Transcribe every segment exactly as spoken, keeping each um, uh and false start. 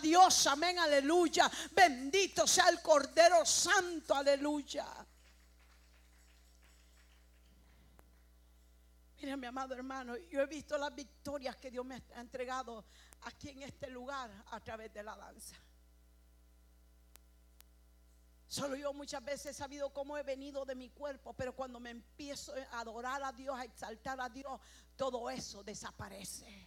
Dios, amén, aleluya. Bendito sea el Cordero Santo, aleluya. Mira, mi amado hermano, yo he visto las victorias que Dios me ha entregado aquí en este lugar a través de la danza. Solo yo muchas veces he sabido cómo he venido de mi cuerpo, pero cuando me empiezo a adorar a Dios, a exaltar a Dios, todo eso desaparece.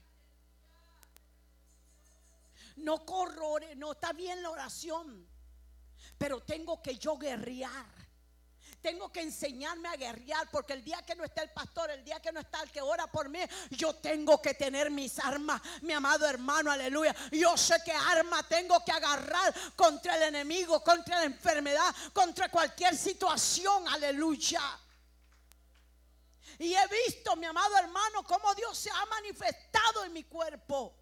No corro, no está bien la oración, pero tengo que yo guerrear. Tengo que enseñarme a guerrear, porque el día que no está el pastor, el día que no está el que ora por mí, yo tengo que tener mis armas, mi amado hermano, aleluya. Yo sé qué arma tengo que agarrar contra el enemigo, contra la enfermedad, contra cualquier situación, aleluya. Y he visto, mi amado hermano, cómo Dios se ha manifestado en mi cuerpo.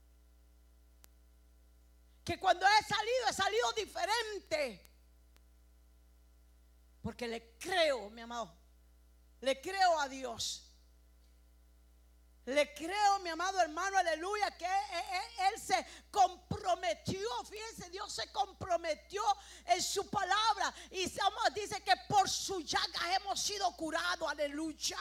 Que cuando he salido, he salido diferente. Porque le creo, mi amado, le creo a Dios. Le creo, mi amado hermano, aleluya, que él, él se comprometió. Fíjense, Dios se comprometió en su palabra. Y dice que por su llaga hemos sido curados, aleluya.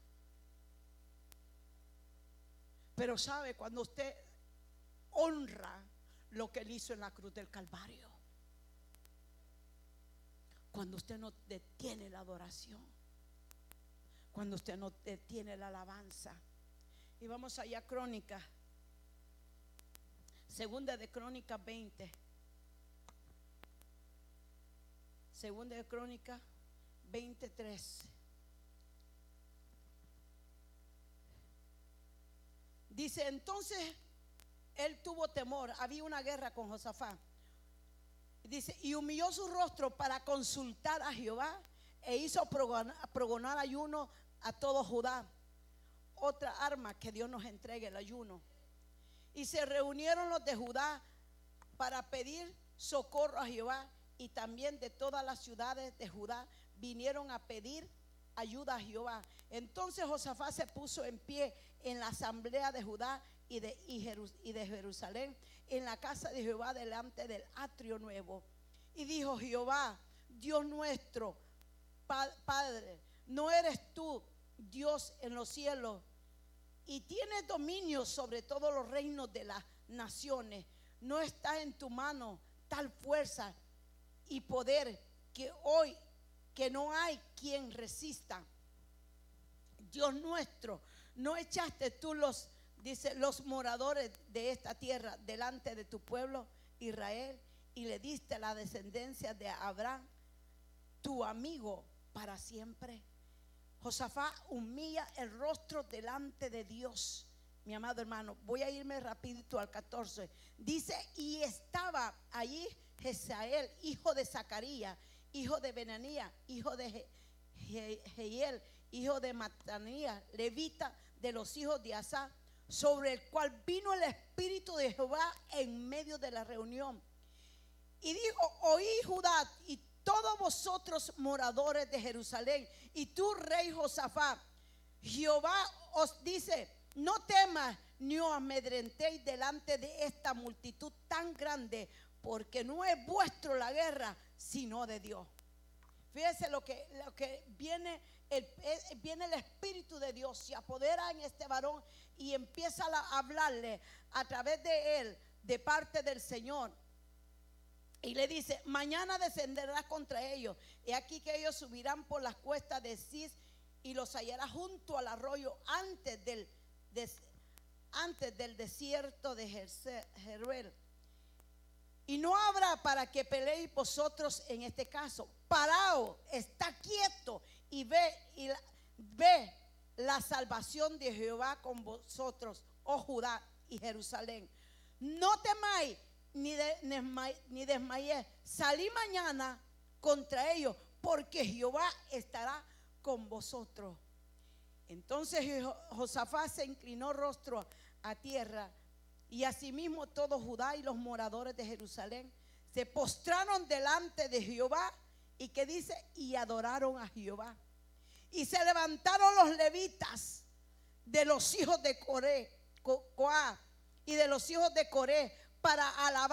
Pero sabe, cuando usted honra lo que él hizo en la cruz del Calvario, cuando usted no detiene la adoración, cuando usted no detiene la alabanza. Y vamos allá a Crónicas, segunda de Crónicas veinte, segunda de Crónicas veintitrés. Dice: entonces él tuvo temor, había una guerra con Josafat. Dice: y humilló su rostro para consultar a Jehová, e hizo progonar, progonar ayuno a todo Judá. Otra arma que Dios nos entregue, el ayuno. Y se reunieron los de Judá para pedir socorro a Jehová, y también de todas las ciudades de Judá vinieron a pedir ayuda a Jehová. Entonces Josafat se puso en pie en la asamblea de Judá y de, y de Jerusalén, en la casa de Jehová, delante del atrio nuevo, y dijo: Jehová, Dios nuestro, Padre, ¿no eres tú Dios en los cielos y tienes dominio sobre todos los reinos de las naciones? ¿No está en tu mano tal fuerza y poder que hoy que no hay quien resista? Dios nuestro, ¿no echaste tú los Dice, los moradores de esta tierra delante de tu pueblo Israel, y le diste la descendencia de Abraham, tu amigo, para siempre? Josafat humilla el rostro delante de Dios. Mi amado hermano, voy a irme rapidito al catorce. Dice: y estaba allí Jezael, hijo de Zacarías, hijo de Benanías, hijo de Jehiel, hijo de Matanías, levita de los hijos de Asaf, sobre el cual vino el Espíritu de Jehová en medio de la reunión. Y dijo: oí Judá y todos vosotros moradores de Jerusalén, y tú, rey Josafat, Jehová os dice: no temas ni os amedrentéis delante de esta multitud tan grande, porque no es vuestro la guerra, sino de Dios. Fíjense lo que, lo que viene, el, viene el Espíritu de Dios, se apodera en este varón y empieza a hablarle a través de él, de parte del Señor. Y le dice: mañana descenderás contra ellos, y aquí que ellos subirán por las cuestas de Cis, y los hallarás junto al arroyo antes del, des, antes del desierto de Jeruel. Y no habrá para que peleéis vosotros en este caso. Paraos, está quieto y ve, y la, ve la salvación de Jehová con vosotros, oh Judá y Jerusalén. No temáis ni, de, ni desmayéis. Salí mañana contra ellos, porque Jehová estará con vosotros. Entonces Josafat se inclinó rostro a tierra, y asimismo todo Judá y los moradores de Jerusalén se postraron delante de Jehová. Y que dice: y adoraron a Jehová. Y se levantaron los levitas de los hijos de Coré, Coá, y de los hijos de Coré, para alabar